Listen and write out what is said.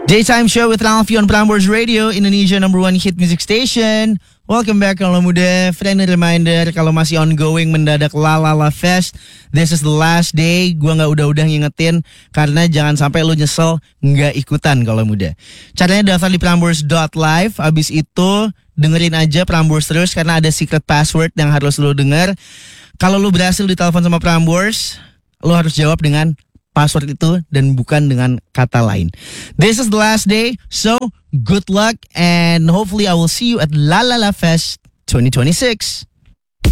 Daytime Show with Ralphie on Prambors Radio, Indonesia #1 hit music station. Welcome back kalau muda. Friendly reminder kalau masih ongoing mendadak Lalala Fest. This is the last day. Gua nggak udah ngingetin karena jangan sampai lu nyesel nggak ikutan kalau muda. Caranya daftar di prambors.live. Abis itu dengerin aja Prambors terus karena ada secret password yang harus lu denger. Kalau lu berhasil ditelepon sama Prambors, lu harus jawab dengan password itu dan bukan dengan kata lain. This is the last day, so good luck and hopefully I will see you at La La La Fest 2026.